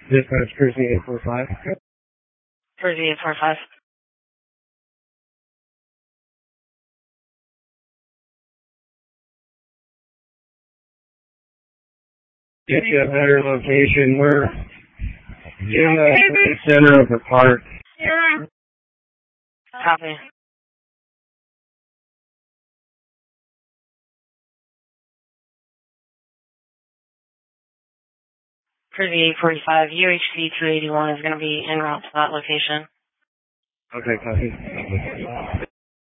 Dispatch Cruising 845. Cruising 845. Get you a better location. We're in the center of the park. Copy. Cruising 845, UHC 281 is going to be en route to that location. Okay, copy.